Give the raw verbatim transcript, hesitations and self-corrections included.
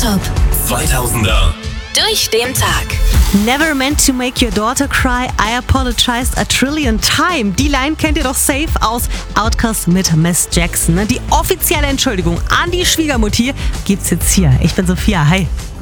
Top zweitausender. durch den Tag. Never meant to make your daughter cry, I apologized a trillion time. Die Line kennt ihr doch safe aus Outkast mit Miss Jackson. Die offizielle Entschuldigung an die Schwiegermutti gibt's jetzt hier. Ich bin Sophia, hi.